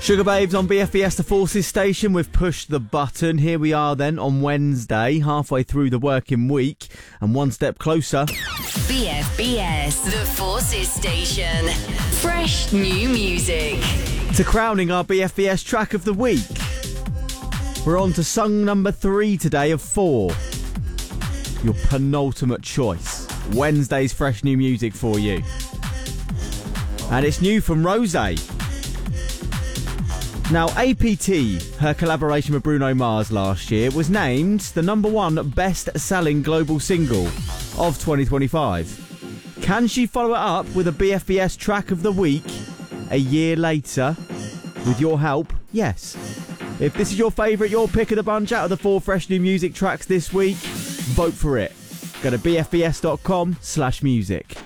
Sugar Babes on BFBS, the Forces station with Push the Button. Here we are then on Wednesday, halfway through the working week and one step closer. BFBS, the Forces station. Fresh new music. To crowning our BFBS track of the week. We're on to song number 3 today of 4. Your penultimate choice. Wednesday's fresh new music for you. And it's new from Rosé. Now, APT, her collaboration with Bruno Mars last year, was named the number 1 best-selling global single of 2025. Can she follow it up with a BFBS track of the week a year later? With your help, yes. If this is your favourite, your pick of the bunch out of the 4 fresh new music tracks this week, vote for it. Go to bfbs.com/music.